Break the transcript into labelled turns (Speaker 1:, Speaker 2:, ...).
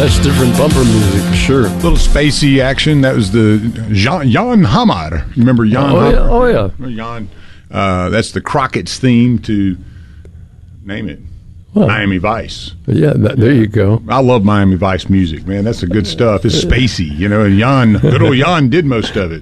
Speaker 1: that's different bumper music for sure.
Speaker 2: Little spacey action. That was the Jan Hammer. You remember Jan Hammer?
Speaker 1: Yeah. Oh, yeah.
Speaker 2: Jan. That's the Crockett's theme to, name it,
Speaker 1: Well,
Speaker 2: Miami Vice.
Speaker 1: Yeah, there you go.
Speaker 2: I love Miami Vice music, man. That's the good stuff. It's spacey, and good old Jan did most of it.